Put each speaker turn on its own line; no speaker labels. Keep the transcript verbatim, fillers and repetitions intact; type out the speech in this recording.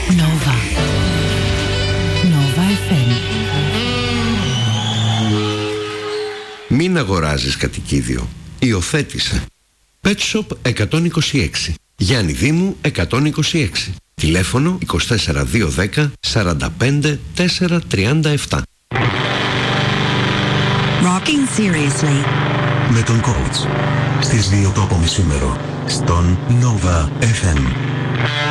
Nova. Nova εφ εμ.
Μην αγοράζεις κατοικίδιο. Υιοθέτησε. Pet Shop εκατόν είκοσι έξι. Γιάννη Δήμου εκατόν είκοσι έξι. Τηλέφωνο είκοσι τέσσερα δύο δέκα σαράντα πέντε τέσσερα τριάντα επτά.
Rocking seriously.
Με τον coach στις δύο το απομισήμερο στον Nova εφ εμ.